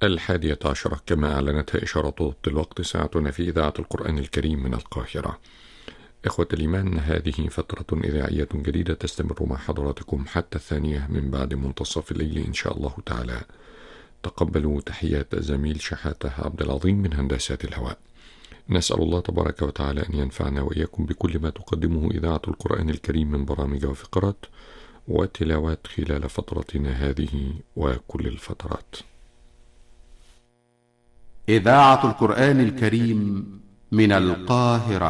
11 كما أعلنتها إشارة ضبط الوقت. ساعتنا في إذاعة القرآن الكريم من القاهرة. إخوة الإيمان، هذه فترة إذاعية جديدة تستمر مع حضراتكم حتى 2 من بعد منتصف الليل إن شاء الله تعالى. تقبلوا تحيات الزميل شحاتة عبد العظيم من هندسة الهواء. نسأل الله تبارك وتعالى أن ينفعنا وإياكم بكل ما تقدمه إذاعة القرآن الكريم من برامج وفقرات وتلاوات خلال فترتنا هذه وكل الفترات. إذاعة القرآن الكريم من القاهرة.